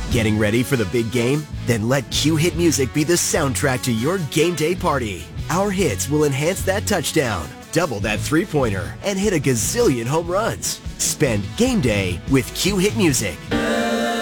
Getting ready for the big game? Then let Q Hit Music be the soundtrack to your game day party. Our hits will enhance that touchdown, double that three-pointer, and hit a gazillion home runs. Spend game day with Q Hit Music.